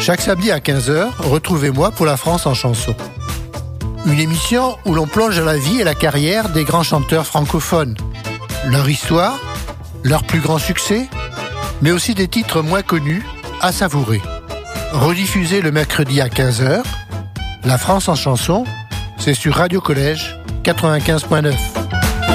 Chaque samedi à 15h, retrouvez-moi pour La France en chanson. Une émission où l'on plonge dans la vie et la carrière des grands chanteurs francophones. Leur histoire, leurs plus grands succès, mais aussi des titres moins connus à savourer. Rediffusé le mercredi à 15h, La France en chanson, c'est sur Radio Collège 95.9.